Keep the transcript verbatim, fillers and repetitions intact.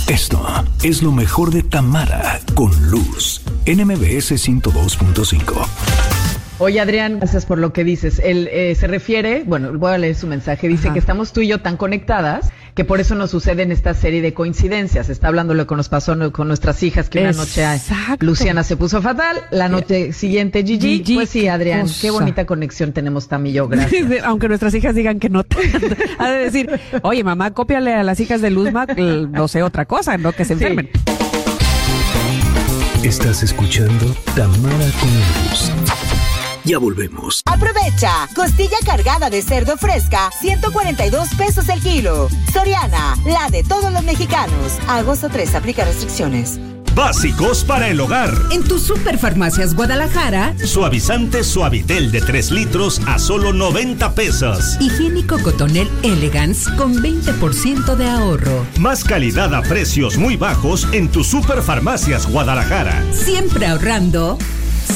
Esto es lo mejor de Tamara con Luz en M B S ciento dos punto cinco. Oye, Adrián, gracias por lo que dices. Él eh, se refiere, bueno, voy a leer su mensaje. Dice Ajá. que estamos tú y yo tan conectadas que por eso nos suceden esta serie de coincidencias. Está hablando lo que nos pasó no, con nuestras hijas, que Exacto. una noche Luciana se puso fatal, la noche siguiente Gigi. Gigi pues sí, Adrián, cosa. Qué bonita conexión tenemos Tam y yo, gracias. Aunque nuestras hijas digan que no. Ha de decir, oye, mamá, cópiale a las hijas de Luzma, no sé, otra cosa, no que se enfermen. Sí. Estás escuchando Tamara con Luz. Ya volvemos. Aprovecha. Costilla cargada de cerdo fresca, ciento cuarenta y dos pesos el kilo. Soriana, la de todos los mexicanos. Agosto tres, aplica restricciones. Básicos para el hogar. En tu Superfarmacias Guadalajara. Suavizante Suavitel de tres litros a solo noventa pesos. Higiénico Cotonel Elegance con veinte por ciento de ahorro. Más calidad a precios muy bajos en tu Superfarmacias Guadalajara. Siempre ahorrando.